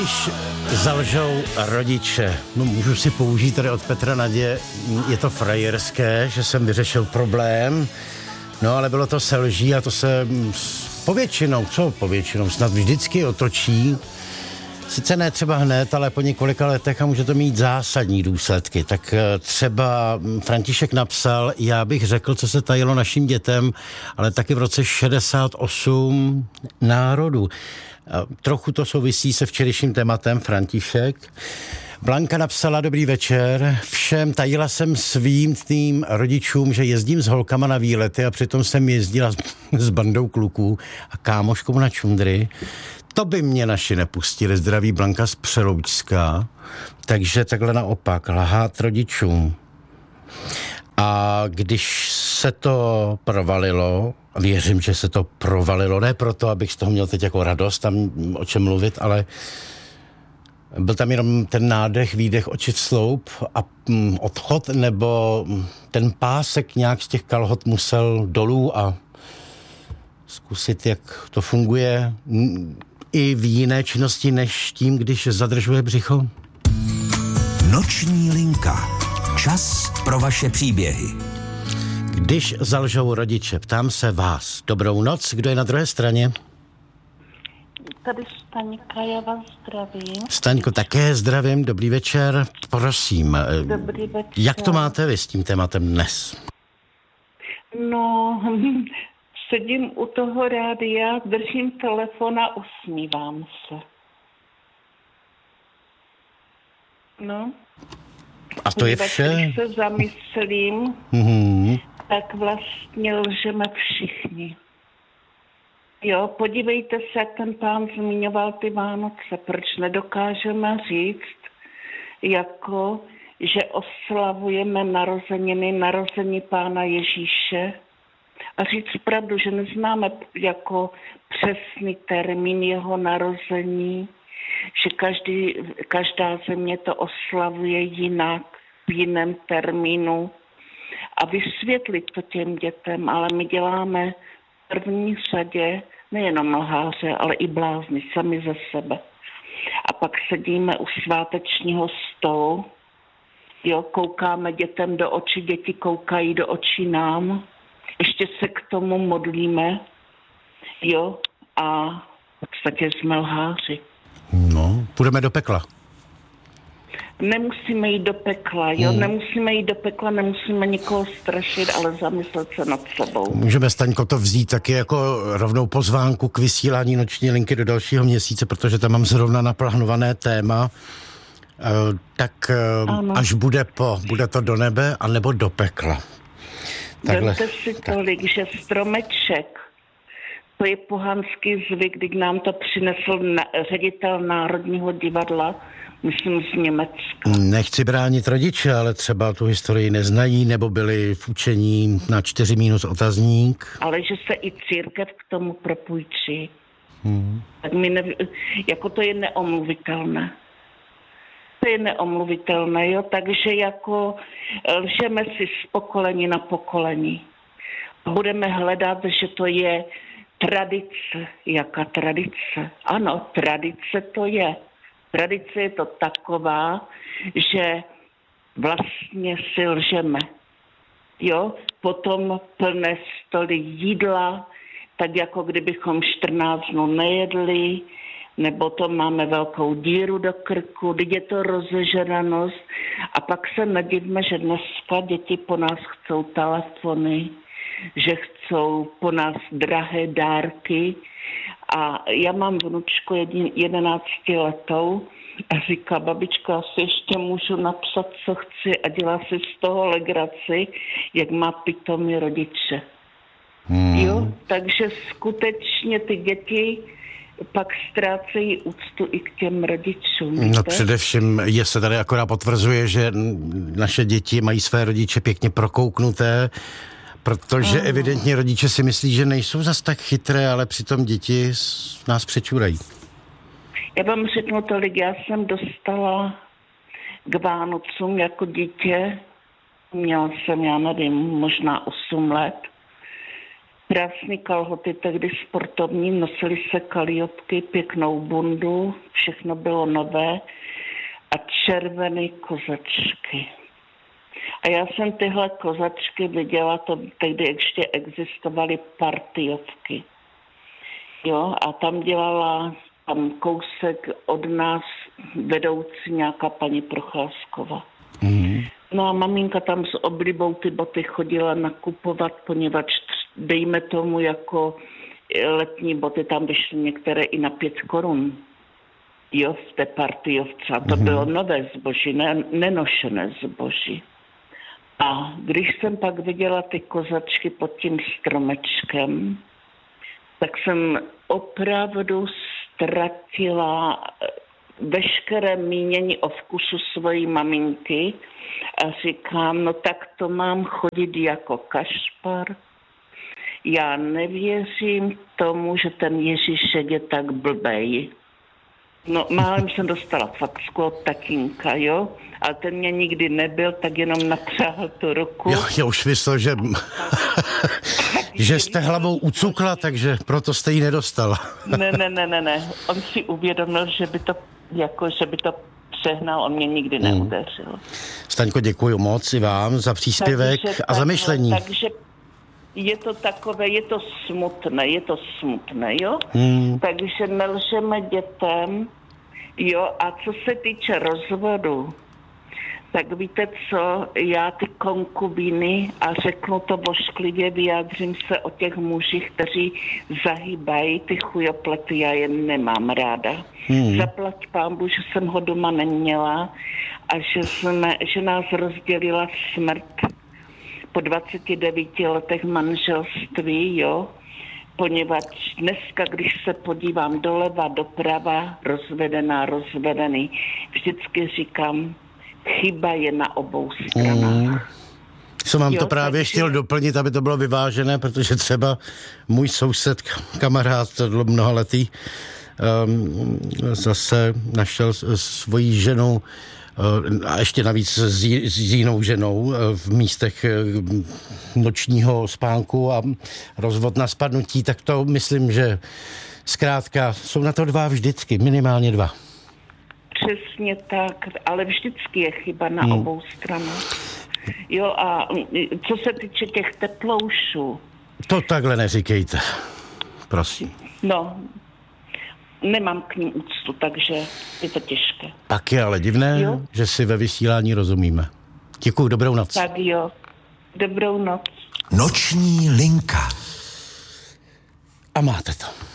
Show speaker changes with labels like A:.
A: Když zalžou rodiče, no můžu si použít tady od Petra Nadě, je to frajerské, že jsem vyřešil problém, no ale bylo to se lží a to se povětšinou, snad vždycky otočí. Sice ne třeba hned, ale po několika letech a může to mít zásadní důsledky. Tak třeba František napsal, já bych řekl, co se tajilo našim dětem, ale taky v roce 68 národů. Trochu to souvisí se včerejším tématem, František. Blanka napsala, dobrý večer, všem tajila jsem svým tým rodičům, že jezdím s holkama na výlety a přitom jsem jezdila s bandou kluků a kámoškou na čundry. To by mě naši nepustili, zdraví Blanka z Přeloučska. Takže takhle naopak, lhát rodičům. A když se to provalilo, věřím, že se to provalilo, ne proto, abych z toho měl teď jako radost, tam o čem mluvit, ale byl tam jenom ten nádech, výdech, oči sloup a odchod, nebo ten pásek nějak z těch kalhot musel dolů a zkusit, jak to funguje i v jiné činnosti, než tím, když zadržuje břicho.
B: Noční linka. Čas pro vaše příběhy.
A: Když zalžou rodiče, ptám se vás. Dobrou noc, kdo je na druhé straně?
C: Tady Staňka, já vás zdravím.
A: Staňko, také zdravím, dobrý večer, prosím.
C: Dobrý večer.
A: Jak to máte vy s tím tématem dnes?
C: No, sedím u toho rádia, držím telefon a usmívám se. No.
A: A to je vše?
C: Když se zamyslím, tak vlastně lžeme všichni. Jo, podívejte se, jak ten pán zmiňoval ty Vánoce. Proč nedokážeme říct, jako, že oslavujeme narození Pána Ježíše a říct pravdu, že neznáme jako přesný termín jeho narození, že každá země to oslavuje jinak, v jiném termínu a vysvětlit to těm dětem, ale my děláme v první řadě nejenom lháře, ale i blázni sami ze sebe. A pak sedíme u svátečního stolu, jo, koukáme dětem do očí, děti koukají do očí nám, ještě se k tomu modlíme, jo, a v podstatě jsme lháři.
A: No, půjdeme do pekla.
C: Nemusíme jít do pekla, jo? Nemusíme jít do pekla, nemusíme nikoho strašit, ale zamyslet se nad sebou.
A: Můžeme, Staňko, to vzít taky jako rovnou pozvánku k vysílání noční linky do dalšího měsíce, protože tam mám zrovna naplánované téma. Až bude to do nebe, anebo do pekla.
C: Vemte si tolik, že stromeček, to je pohanský zvyk, když nám to přinesl ředitel Národního divadla, myslím z Německa.
A: Nechci bránit rodiče, ale třeba tu historii neznají, nebo byli v učení na 4 minus otazník.
C: Ale že se i církev k tomu propůjčí. Tak jako to je neomluvitelné. To je neomluvitelné, jo, takže jako lžeme si z pokolení na pokolení. Budeme hledat, že to je tradice. Jaká tradice? Ano, tradice to je. Tradice je to taková, že vlastně si lžeme. Jo? Potom plné stoly jídla, tak jako kdybychom 14 dnů nejedli, nebo to máme velkou díru do krku, teď je to rozežranost. A pak se nedivme, že dneska děti po nás chcou telefony, že chcou po nás drahé dárky. A já mám vnučku 11 letou a říká, babičko, já si ještě můžu napsat, co chci a dělá si z toho legraci, jak má pitomí rodiče. Jo, takže skutečně ty děti pak ztrácejí úctu i k těm rodičům. Víte?
A: No především se tady akorát potvrzuje, že naše děti mají své rodiče pěkně prokouknuté, protože evidentně rodiče si myslí, že nejsou zas tak chytré, ale přitom děti nás přečurají.
C: Já vám řeknu tolik, já jsem dostala k Vánocům jako dítě, měla jsem, já nevím, možná 8 let, Krásný kalhoty, tehdy sportovní, nosily se kaliotky, pěknou bundu, všechno bylo nové a červené kozačky. A já jsem tyhle kozačky viděla, to tehdy ještě existovaly partyovky. Jo, a tam dělala tam kousek od nás vedoucí nějaká paní Procházková. No a maminka tam s oblibou ty boty chodila nakupovat, poněvadž dejme tomu jako letní boty, tam vyšly některé i na 5 korun. Jo, v té partyovce. A to bylo nové zboží, nenošené zboží. A když jsem pak viděla ty kozačky pod tím stromečkem, tak jsem opravdu ztratila veškeré mínění o vkusu svojí maminky a říkám, no tak to mám chodit jako kašpar. Já nevěřím tomu, že ten Ježíšek je tak blbej. No, málem jsem dostala facku od tatínka, jo? Ale ten mě nikdy nebyl, tak jenom napřáhl tu ruku.
A: Jo, já už myslel, že jste hlavou ucukla, takže proto jste ji nedostala.
C: Ne. On si uvědomil, že by to přehnal, on mě nikdy neudeřil.
A: Staňko, děkuji moc i vám za příspěvek a za myšlení.
C: Takže je to takové, je to smutné, jo? Takže nelžeme dětem, jo? A co se týče rozvodu, tak víte co, já ty konkubíny, a řeknu to vošklivě, vyjádřím se o těch mužích, kteří zahýbají ty chujoplety, já je nemám ráda. Zaplať pánbu, že jsem ho doma neměla a že nás rozdělila smrt po 29 letech manželství, jo, poněvadž dneska, když se podívám doleva, doprava, rozvedený, vždycky říkám, chyba je na obou stranách.
A: Jsem vám to právě chtěl doplnit, aby to bylo vyvážené, protože třeba můj soused, kamarád mnohaletý, zase našel svoji ženu a ještě navíc s jinou ženou v místech nočního spánku a rozvod na spadnutí, tak to myslím, že zkrátka jsou na to 2 vždycky, minimálně 2.
C: Přesně tak, ale vždycky je chyba na obou stranách. Jo, a co se týče těch teploušů...
A: To takhle neříkejte, prosím.
C: No, nemám k ním úctu, takže je to těžké.
A: Pak je ale divné, jo? Že si ve vysílání rozumíme. Děkuju, dobrou noc.
C: Tak jo, dobrou noc.
B: Noční linka.
A: A máte to.